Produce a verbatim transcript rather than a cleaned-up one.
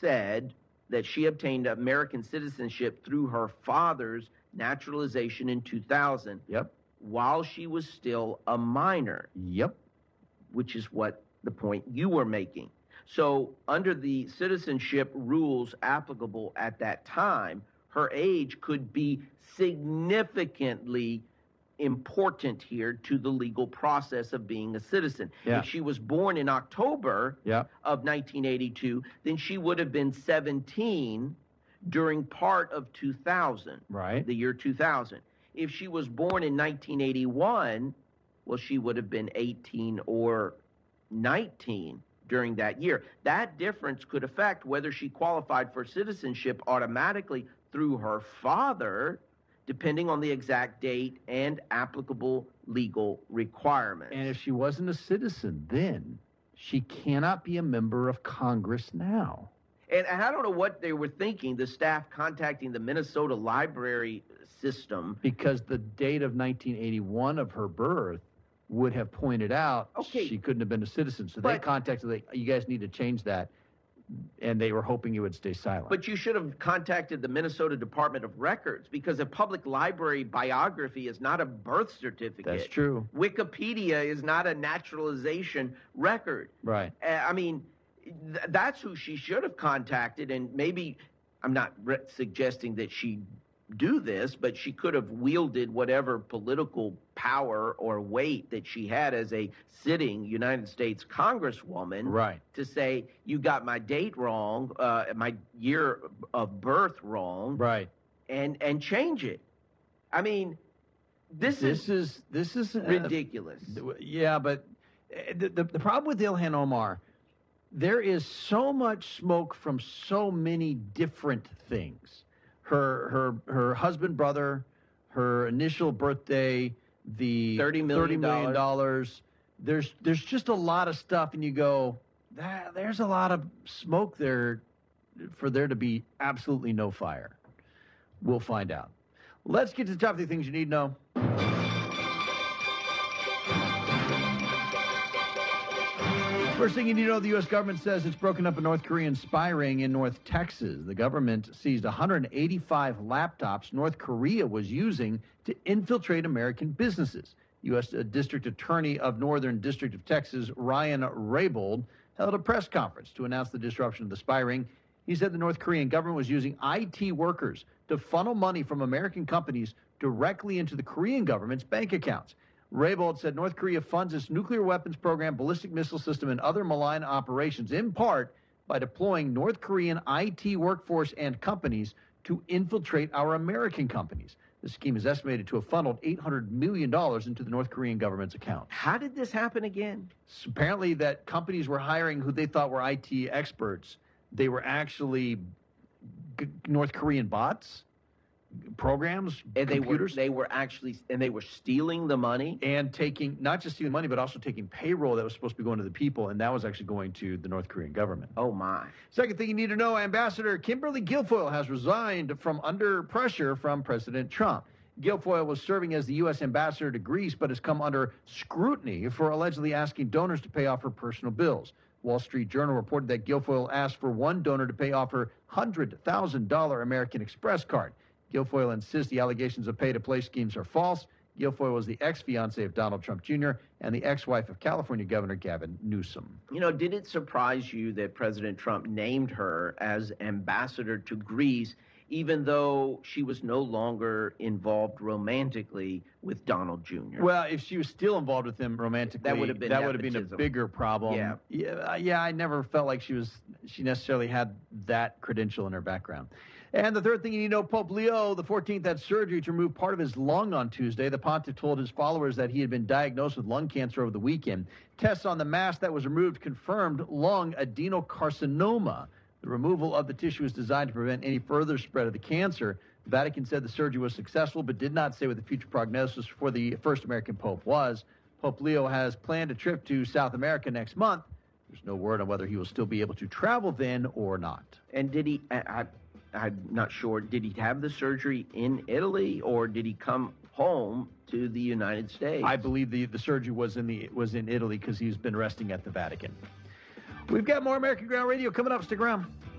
said that she obtained American citizenship through her father's naturalization in two thousand. Yep. While she was still a minor. Yep. Which is what the point you were making. So under the citizenship rules applicable at that time, her age could be significantly important here to the legal process of being a citizen. Yeah. If she was born in October yeah. of nineteen eighty-two, then she would have been seventeen during part of two thousand, right? The year two thousand. If she was born in nineteen eighty-one, well, she would have been eighteen or nineteen during that year. That difference could affect whether she qualified for citizenship automatically through her father, depending on the exact date and applicable legal requirements. And if she wasn't a citizen then, she cannot be a member of Congress now. And, and I don't know what they were thinking, the staff contacting the Minnesota library system. Because the date of nineteen eighty-one of her birth would have pointed out okay, she couldn't have been a citizen. So but, they contacted, they, you guys need to change that. And they were hoping you would stay silent. But you should have contacted the Minnesota Department of Records, because a public library biography is not a birth certificate. That's true. Wikipedia is not a naturalization record. Right. Uh, I mean, th- that's who she should have contacted. And maybe, I'm not re- suggesting that she do this, but she could have wielded whatever political power or weight that she had as a sitting United States Congresswoman, right, to say, you got my date wrong, uh, my year of birth wrong, right, and and change it. I mean, this, this is, is this is uh, ridiculous. Yeah, but the, the the problem with Ilhan Omar, there is so much smoke from so many different things. Her her her husband, brother, her initial birthday, the thirty million dollars. There's there's just a lot of stuff, and you go, that, there's a lot of smoke there for there to be absolutely no fire. We'll find out. Let's get to the top three things you need to know. First thing you need to know, the U S government says it's broken up a North Korean spy ring in North Texas. The government seized one hundred eighty-five laptops North Korea was using to infiltrate American businesses. U S District Attorney of Northern District of Texas, Ryan Raybould, held a press conference to announce the disruption of the spy ring. He said the North Korean government was using I T workers to funnel money from American companies directly into the Korean government's bank accounts. Raybould said North Korea funds its nuclear weapons program, ballistic missile system, and other malign operations in part by deploying North Korean I T workforce and companies to infiltrate our American companies. The scheme is estimated to have funneled eight hundred million dollars into the North Korean government's account. How did this happen again? So apparently that companies were hiring who they thought were I T experts. They were actually g- North Korean bots. Programs, and they computers. were they were actually and they were stealing the money and taking not just stealing money, but also taking payroll that was supposed to be going to the people, and that was actually going to the North Korean government. Oh my! Second thing you need to know: Ambassador Kimberly Guilfoyle has resigned from under pressure from President Trump. Guilfoyle was serving as the U S ambassador to Greece, but has come under scrutiny for allegedly asking donors to pay off her personal bills. Wall Street Journal reported that Guilfoyle asked for one donor to pay off her one hundred thousand dollars American Express card. Guilfoyle insists the allegations of pay-to-play schemes are false. Guilfoyle was the ex-fiancée of Donald Trump Junior and the ex-wife of California Governor Gavin Newsom. You know, did it surprise you that President Trump named her as ambassador to Greece, even though she was no longer involved romantically with Donald Junior? Well, if she was still involved with him romantically, that would have been that would have been a bigger problem. Yeah. yeah, yeah. I never felt like she was she necessarily had that credential in her background. And the third thing you need to know, Pope Leo the fourteenth had surgery to remove part of his lung on Tuesday. The pontiff told his followers that he had been diagnosed with lung cancer over the weekend. Tests on the mass that was removed confirmed lung adenocarcinoma. The removal of the tissue is designed to prevent any further spread of the cancer. The Vatican said the surgery was successful, but did not say what the future prognosis for the first American pope was. Pope Leo has planned a trip to South America next month. There's no word on whether he will still be able to travel then or not. And did he... I, I, I'm not sure. Did he have the surgery in Italy, or did he come home to the United States? I believe the, the surgery was in the was in Italy because he's been resting at the Vatican. We've got more American Ground Radio coming up. Stick around.